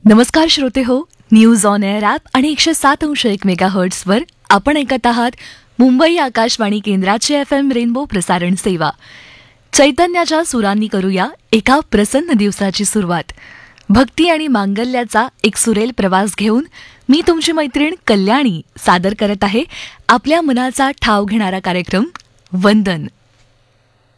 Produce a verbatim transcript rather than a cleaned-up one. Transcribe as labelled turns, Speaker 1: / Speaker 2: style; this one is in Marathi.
Speaker 1: नमस्कार श्रोते हो, न्यूज ऑन एअर ॲप आणि एकशे सात अंश एक मेगा हर्ट्सवर आपण ऐकत आहात मुंबई आकाशवाणी केंद्राची एफ एम रेनबो प्रसारण सेवा. चैतन्याच्या सुरांनी करूया एका प्रसन्न दिवसाची सुरुवात. भक्ती आणि मांगल्याचा एक सुरेल प्रवास घेऊन मी तुमची मैत्रीण कल्याणी सादर करत आहे आपल्या मनाचा ठाव घेणारा कार्यक्रम वंदन.